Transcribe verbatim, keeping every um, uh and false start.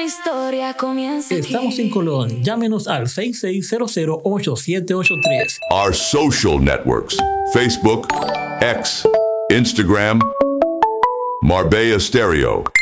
gran historia comienza aquí. Estamos en Colón. Llámenos al seis seis cero cero, ocho siete ocho tres. Our social networks: Facebook, X, Instagram, Marbella Stereo.